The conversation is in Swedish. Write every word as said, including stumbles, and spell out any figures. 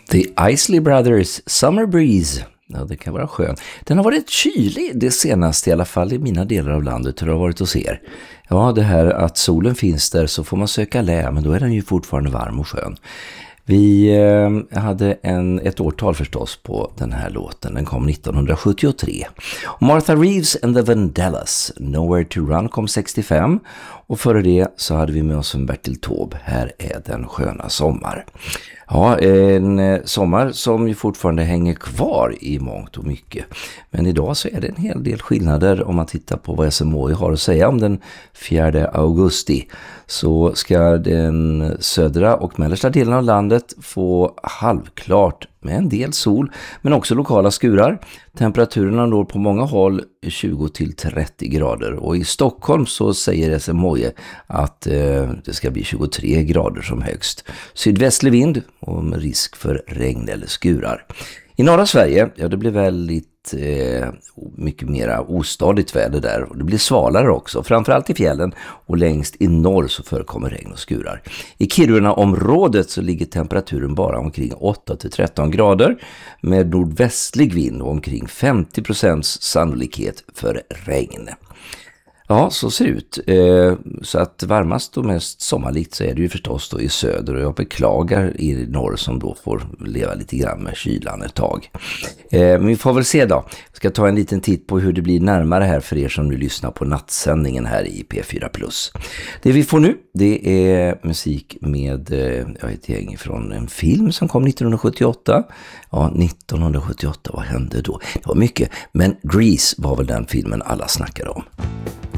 The Isley Brothers, Summer Breeze. Ja, det kan vara skön. Den har varit kylig det senaste, i alla fall i mina delar av landet. Hur det har varit hos er? Ja, det här att solen finns där så får man söka lä, men då är den ju fortfarande varm och skön. Vi eh, hade en, ett årtal förstås på den här låten. Den kom nittonhundrasjuttiotre. Martha Reeves and the Vandellas, Nowhere to Run, kom sextiofem. Och före det så hade vi med oss en Bertil Taube. Här är den sköna sommar. Ja, en sommar som ju fortfarande hänger kvar i mångt och mycket. Men idag så är det en hel del skillnader om man tittar på vad S M H I har att säga om den fjärde augusti. Så ska den södra och mellersta delen av landet få halvklart med en del sol, men också lokala skurar. Temperaturerna når på många håll tjugo till trettio grader, och i Stockholm så säger S M H I att eh, det ska bli tjugotre grader som högst. Sydvästlig vind och med risk för regn eller skurar. I norra Sverige, ja, det blir väldigt eh, mycket mer ostadigt väder där, och det blir svalare också, framförallt i fjällen, och längst i norr så förekommer regn och skurar. I Kiruna-området så ligger temperaturen bara omkring åtta till tretton grader med nordvästlig vind och omkring femtio procent sannolikhet för regn. Ja, så ser det ut. Så att varmast och mest sommarlikt så är det ju förstås då i söder, och jag beklagar i norr som då får leva lite grann med kylan ett tag. Men vi får väl se då. Jag ska ta en liten titt på hur det blir närmare här för er som nu lyssnar på nattsändningen här i P fyra plus. Det vi får nu, det är musik med ja, ett gäng från en film som kom nittonhundrasjuttioåtta. Ja, nittonhundrasjuttioåtta, vad hände då? Det var mycket, men Grease var väl den filmen alla snackade om.